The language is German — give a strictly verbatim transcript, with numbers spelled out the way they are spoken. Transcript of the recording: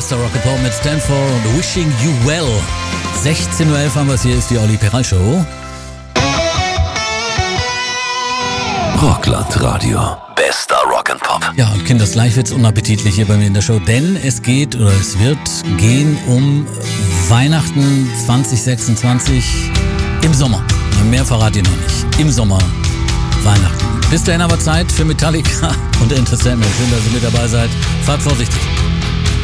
Bester Rock and Pop mit Stanford und Wishing You Well. sechzehn Uhr elf haben wir es, hier ist die Olli Peral Show. Rockland Radio. Bester Rock and Pop. Ja, und Kinders, gleich wird's unappetitlich hier bei mir in der Show, denn es geht oder es wird gehen um Weihnachten zwanzig sechsundzwanzig im Sommer. Mehr verrate ich noch nicht. Im Sommer Weihnachten. Bis dahin aber Zeit für Metallica und Enter Sandman. Schön, dass ihr mit dabei seid. Fahrt vorsichtig.